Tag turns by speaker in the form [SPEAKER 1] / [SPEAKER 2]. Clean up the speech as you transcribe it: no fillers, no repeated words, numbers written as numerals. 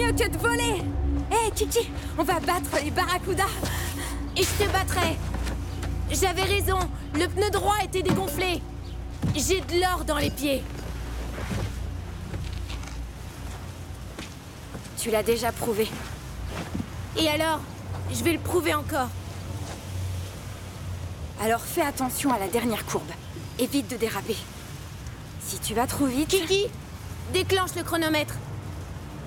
[SPEAKER 1] mieux que de voler. Hé, Kiki, on va battre les barracudas.
[SPEAKER 2] Et je te battrai. J'avais raison, le pneu droit était dégonflé. J'ai de l'or dans les pieds.
[SPEAKER 1] Tu l'as déjà prouvé.
[SPEAKER 2] Et alors? Je vais le prouver encore.
[SPEAKER 1] Alors fais attention à la dernière courbe. Évite de déraper. Si tu vas trop vite...
[SPEAKER 2] Kiki, déclenche le chronomètre.